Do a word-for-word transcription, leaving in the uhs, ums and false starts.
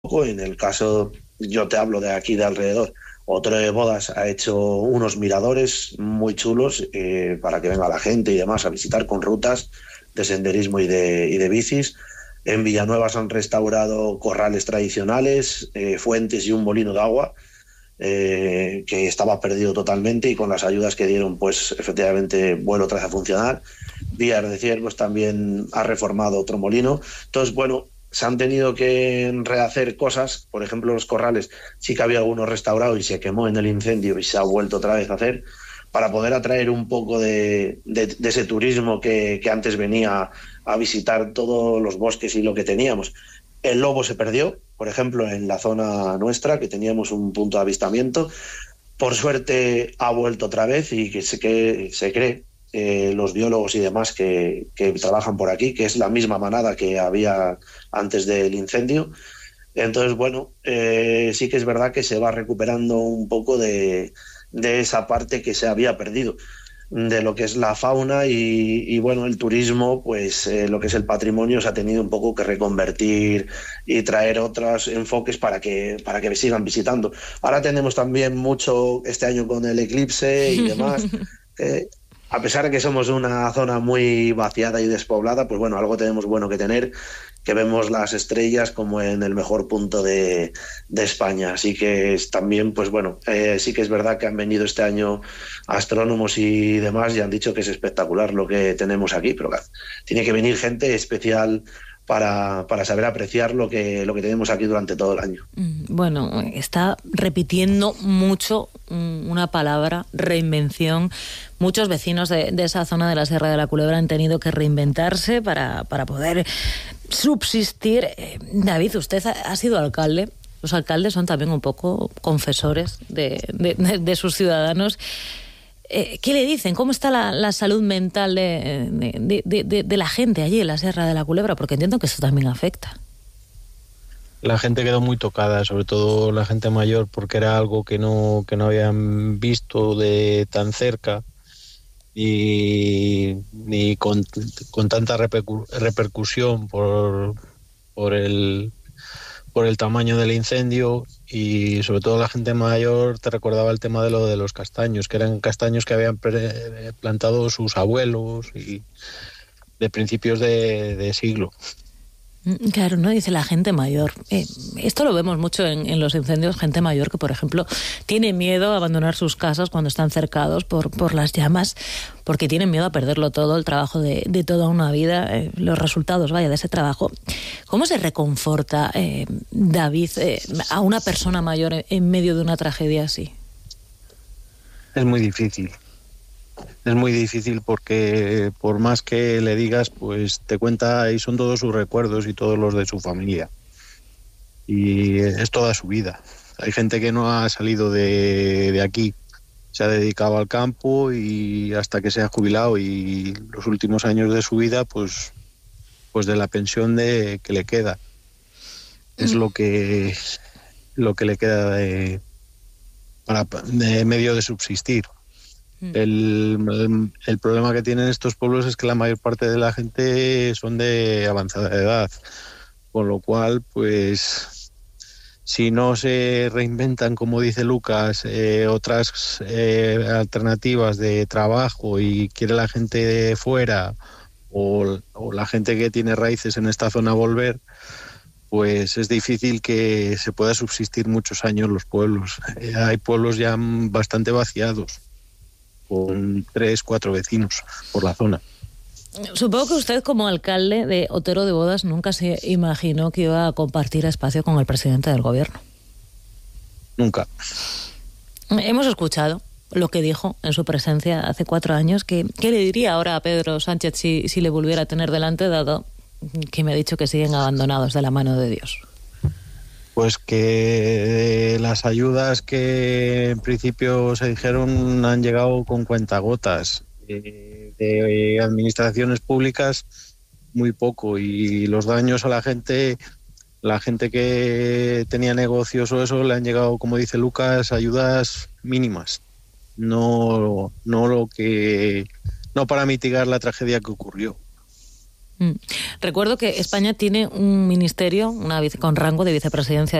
En el caso, yo te hablo de aquí de alrededor, Otero de Bodas ha hecho unos miradores muy chulos eh, para que venga la gente y demás a visitar con rutas de senderismo y de, y de bicis. En Villanueva se han restaurado corrales tradicionales, eh, fuentes y un molino de agua eh, que estaba perdido totalmente, y con las ayudas que dieron, pues efectivamente vuelve otra vez a funcionar. Villar de Ciervos también ha reformado otro molino. Entonces, bueno, se han tenido que rehacer cosas. Por ejemplo, los corrales sí que había algunos restaurados y se quemó en el incendio y se ha vuelto otra vez a hacer, para poder atraer un poco de, de, de ese turismo que, que antes venía a visitar todos los bosques y lo que teníamos. El lobo se perdió, por ejemplo, en la zona nuestra, que teníamos un punto de avistamiento. Por suerte ha vuelto otra vez, y que se, que se cree, eh, los biólogos y demás que, que trabajan por aquí, que es la misma manada que había antes del incendio. Entonces, bueno, eh, sí que es verdad que se va recuperando un poco de, de esa parte que se había perdido, de lo que es la fauna y, y bueno, el turismo, pues eh, lo que es el patrimonio se ha tenido un poco que reconvertir y traer otros enfoques para que, para que sigan visitando. Ahora tenemos también mucho este año con el eclipse y demás, que a pesar de que somos una zona muy vaciada y despoblada, pues bueno, algo tenemos bueno que tener, que vemos las estrellas como en el mejor punto de, de España. Así que es también, pues bueno, eh, sí que es verdad que han venido este año astrónomos y demás y han dicho que es espectacular lo que tenemos aquí, pero claro, tiene que venir gente especial para, para saber apreciar lo que, lo que tenemos aquí durante todo el año. Bueno, está repitiendo mucho una palabra, reinvención. Muchos vecinos de, de esa zona de la Sierra de la Culebra han tenido que reinventarse para, para poder subsistir. Eh, David, usted ha, ha sido alcalde. Los alcaldes son también un poco confesores de, de, de, de sus ciudadanos. Eh, ¿Qué le dicen? ¿Cómo está la, la salud mental de, de, de, de, de la gente allí en la Sierra de la Culebra? Porque entiendo que eso también afecta. La gente quedó muy tocada, sobre todo la gente mayor, porque era algo que no, que no habían visto de tan cerca y ni con, con tanta repercu- repercusión por, por, el, por el tamaño del incendio. Y sobre todo la gente mayor te recordaba el tema de lo de los castaños, que eran castaños que habían pre- plantado sus abuelos y de principios de, de siglo. Claro, ¿no? Dice la gente mayor. Eh, esto lo vemos mucho en, en los incendios, gente mayor que, por ejemplo, tiene miedo a abandonar sus casas cuando están cercados por, por las llamas, porque tienen miedo a perderlo todo, el trabajo de, de toda una vida, eh, los resultados, vaya, de ese trabajo. ¿Cómo se reconforta, eh, David, eh, a una persona mayor en medio de una tragedia así? Es muy difícil. Es muy difícil porque por más que le digas, pues te cuenta y son todos sus recuerdos y todos los de su familia. Y es toda su vida. Hay gente que no ha salido de, de aquí, se ha dedicado al campo y hasta que se ha jubilado, y los últimos años de su vida, pues, pues de la pensión de, que le queda. Es lo que, lo que le queda de, para, de medio de subsistir. El, el, el problema que tienen estos pueblos es que la mayor parte de la gente son de avanzada edad, con lo cual, pues, si no se reinventan, como dice Lucas, eh, otras eh, alternativas de trabajo, y quiere la gente de fuera o, o la gente que tiene raíces en esta zona volver, pues es difícil que se pueda subsistir muchos años los pueblos. Eh, hay pueblos ya bastante vaciados, con tres, cuatro vecinos por la zona. Supongo que usted, como alcalde de Otero de Bodas, nunca se imaginó que iba a compartir espacio con el presidente del gobierno. Nunca. Hemos escuchado lo que dijo en su presencia hace cuatro años. ¿Qué, qué le diría ahora a Pedro Sánchez si, si le volviera a tener delante, dado que me ha dicho que siguen abandonados de la mano de Dios? Pues que las ayudas que en principio se dijeron han llegado con cuentagotas. Eh, de administraciones públicas muy poco, y los daños a la gente, la gente que tenía negocios o eso, le han llegado, como dice Lucas, ayudas mínimas. No, no lo que, no para mitigar la tragedia que ocurrió. Mm. Recuerdo que España tiene un ministerio, una vice, con rango de vicepresidencia